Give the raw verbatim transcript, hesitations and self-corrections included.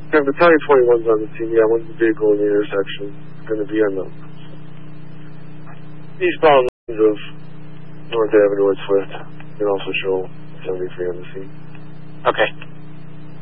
And Battalion twenty-one's on the scene. Yeah, one's the vehicle in the intersection. Going to be on the eastbound lanes of North Avenue at Swift. And also show seventy-three on the scene. Okay.